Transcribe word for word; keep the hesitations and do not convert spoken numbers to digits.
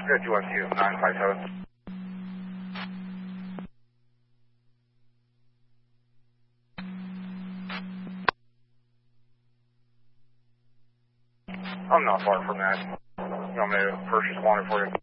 Good, two one two, nine five seven. I'm not far from that. You want me to first respond for you?